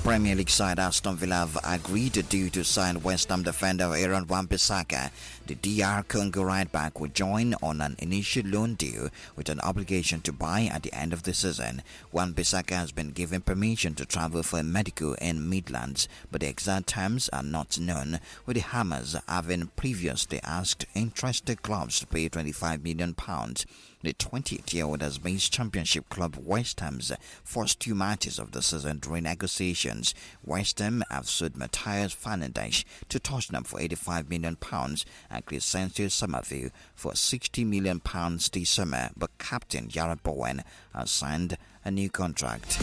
Premier League side Aston Villa have agreed due to sign West Ham defender Aaron Wan-Bissaka. The DR Congo right-back will join on an initial loan deal with an obligation to buy at the end of the season. Wan-Bissaka has been given permission to travel for a medical in Midlands, but the exact terms are not known, with the Hammers having previously asked interested clubs to pay £25 million. The 20th-year-old has missed Championship club West Ham's first 2 matches of the season during negotiations. West Ham have sold Matthias Fernandes to Tottenham for £85 million and Crescencio Somerville for £60 million this summer, but captain Jarrod Bowen has signed a new contract.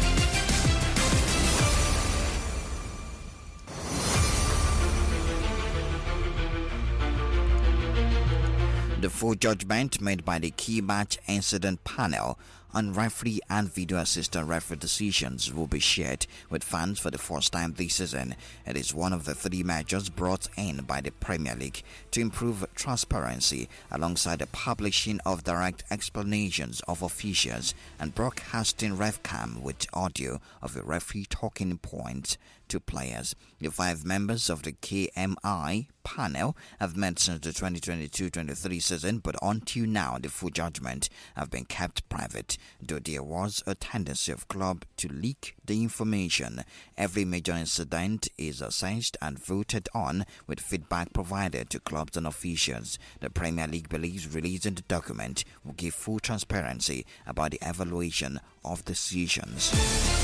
The full judgment made by the key match incident panel on referee and video assistant referee decisions will be shared with fans for the first time this season. It is one of the 3 measures brought in by the Premier League to improve transparency, alongside the publishing of direct explanations of officials and broadcasting RefCam with audio of a referee talking points to players. The 5 members of the KMI panel have met since the 2022-23 season, but until now the full judgment have been kept private, though there was a tendency of club to leak the information. Every major incident is assessed and voted on, with feedback provided to clubs and officials. The Premier League believes releasing the document will give full transparency about the evaluation of decisions.